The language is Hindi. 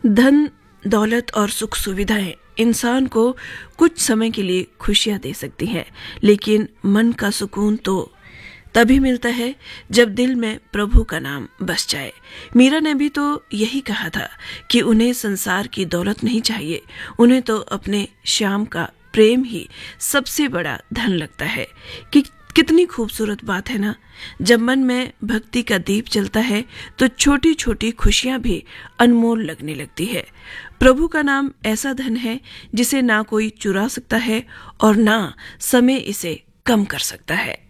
धन, दौलत और सुख सुविधाएं इंसान को कुछ समय के लिए खुशियां दे सकती हैं, लेकिन मन का सुकून तो तभी मिलता है जब दिल में प्रभु का नाम बस जाए। मीरा ने भी तो यही कहा था कि उन्हें संसार की दौलत नहीं चाहिए, उन्हें तो अपने श्याम का प्रेम ही सबसे बड़ा धन लगता है। कि कितनी खूबसूरत बात है ना। जब मन में भक्ति का दीप जलता है तो छोटी छोटी खुशियां भी अनमोल लगने लगती है। प्रभु का नाम ऐसा धन है जिसे ना कोई चुरा सकता है और ना समय इसे कम कर सकता है।